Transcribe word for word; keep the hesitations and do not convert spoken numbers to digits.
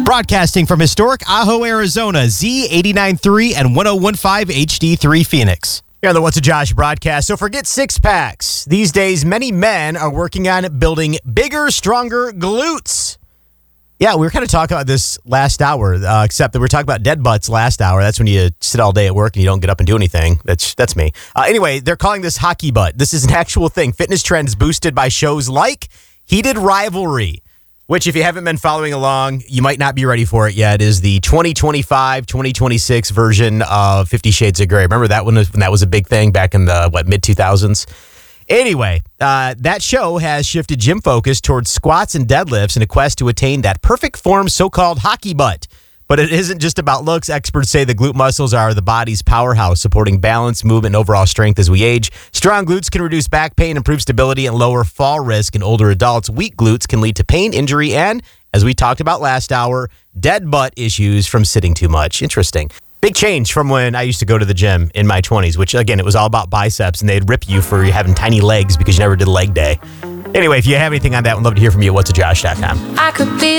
Broadcasting from historic Ajo, Arizona, Z eighty-nine point three and ten fifteen H D three Phoenix. Here on the What's a Josh broadcast. So forget six packs. These days, many men are working on building bigger, stronger glutes. Yeah, we were kind of talking about this last hour, uh, except that we were talking about dead butts last hour. That's when you sit all day at work and you don't get up and do anything. That's that's me. Uh, anyway, they're calling this hockey butt. This is an actual thing. Fitness trends boosted by shows like Heated Rivalry, which if you haven't been following along, you might not be ready for it yet, is the twenty twenty-five twenty twenty-six version of Fifty Shades of Grey. Remember that one when that was a big thing back in the, what, mid two thousands? Anyway, uh, that show has shifted gym focus towards squats and deadlifts in a quest to attain that perfect form so-called hockey butt. But it isn't just about looks. Experts say the glute muscles are the body's powerhouse, supporting balance, movement, and overall strength as we age. Strong glutes can reduce back pain, improve stability, and lower fall risk in older adults. Weak glutes can lead to pain, injury, and, as we talked about last hour, dead butt issues from sitting too much. Interesting. Big change from when I used to go to the gym in my twenties, which, again, it was all about biceps, and they'd rip you for having tiny legs because you never did leg day. Anyway, if you have anything on that, we'd love to hear from you at what's a josh dot com. I could be